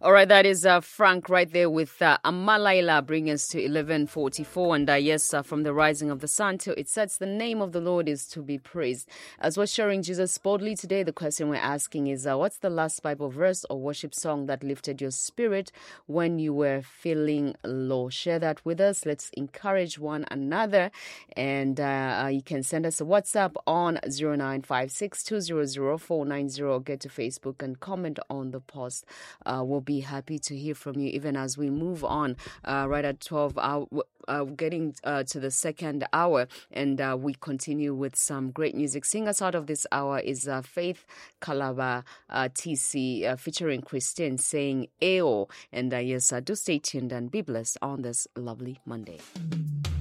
All right, that is Frank right there with Amalaila bringing us to 11:44. And yes, from the rising of the sun till it sets, the name of the Lord is to be praised. As we're sharing Jesus boldly today, the question we're asking is, what's the last Bible verse or worship song that lifted your spirit when you were feeling low? Share that with us. Let's encourage one another. And you can send us a WhatsApp on 0956200490. Get to Facebook and comment on the post. We'll be happy to hear from you even as we move on right at 12 hour, getting to the second hour, and we continue with some great music. Sing us out of this hour is Faith Kalaba TC featuring Christine saying AO. And yes, do stay tuned and be blessed on this lovely Monday.